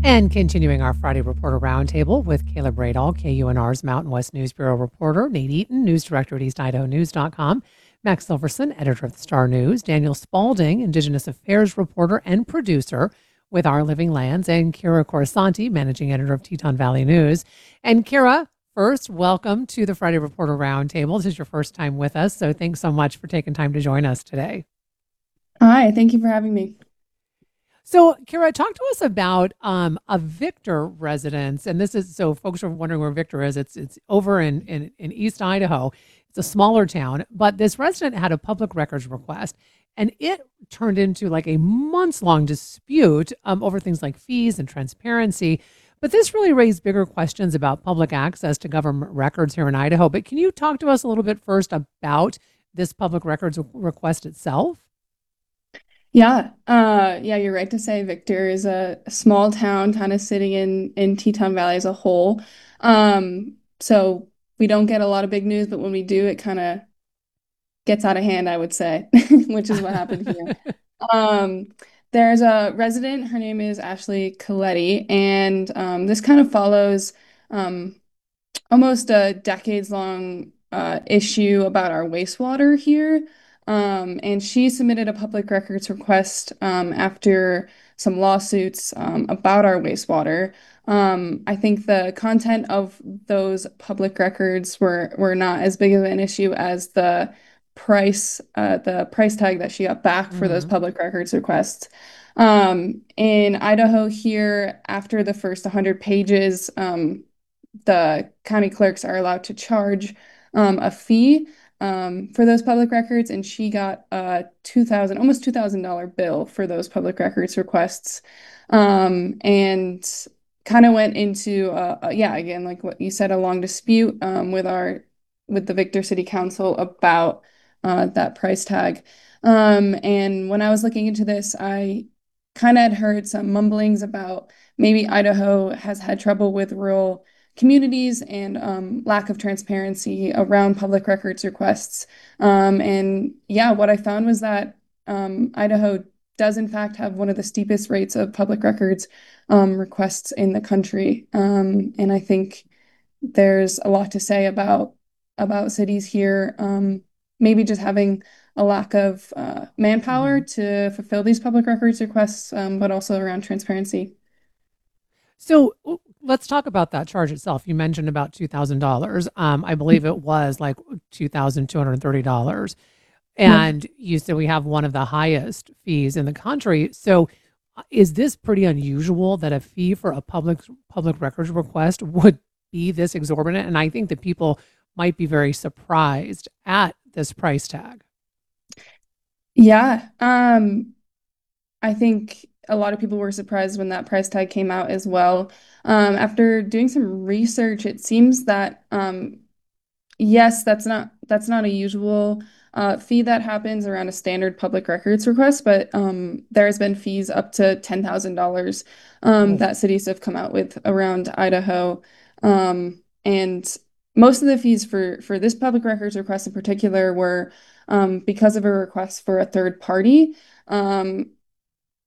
And continuing our Friday Reporter Roundtable with Caleb Bradall, KUNR's Mountain West News Bureau reporter, Nate Eaton, news director at EastIdahoNews.com, Max Silverson, editor of the Star News, Daniel Spalding, Indigenous Affairs reporter and producer with Our Living Lands, and Kira Corsanti, managing editor of Teton Valley News. And Kira, first, welcome to the Friday Reporter Roundtable. This is your first time with us, so thanks so much for taking time to join us today. Hi, thank you for having me. So, Kara, talk to us about a Victor residence, and this is so folks are wondering where Victor is. It's over in East Idaho. It's a smaller town, but this resident had a public records request, and it turned into like a months long dispute over things like fees and transparency. But this really raised bigger questions about public access to government records here in Idaho. But can you talk to us a little bit first about this public records request itself? Yeah, you're right to say Victor is a small town kind of sitting in Teton Valley as a whole. So we don't get a lot of big news, but when we do, it kind of gets out of hand, I would say, which is what happened here. Um, there's a resident, her name is Ashley Coletti, and this kind of follows um, almost a decades long issue about our wastewater here. And she submitted a public records request after some lawsuits about our wastewater. I think the content of those public records were not as big of an issue as the price tag that she got back for those Mhm. public records requests. In Idaho here, after the first 100 pages, the county clerks are allowed to charge a fee for those public records, and she got a almost $2,000 bill for those public records requests, and kind of went into yeah, again, like what you said, a long dispute with the Victor City Council about that price tag. And when I was looking into this, I kind of had heard some mumblings about maybe Idaho has had trouble with rural communities and lack of transparency around public records requests. And yeah, what I found was that Idaho does in fact have one of the steepest rates of public records requests in the country. And I think there's a lot to say about cities here, maybe just having a lack of manpower Mhm. to fulfill these public records requests, but also around transparency. So let's talk about that charge itself. You mentioned about $2,000. I believe it was like $2,230. Yeah. And you said we have one of the highest fees in the country. So is this pretty unusual that a fee for a public records request would be this exorbitant? And I think that people might be very surprised at this price tag. Yeah. I think a lot of people were surprised when that price tag came out as well. After doing some research, it seems that yes, that's not a usual fee that happens around a standard public records request, but there has been fees up to $10,000 Oh. that cities have come out with around Idaho, and most of the fees for this public records request in particular were because of a request for a third party.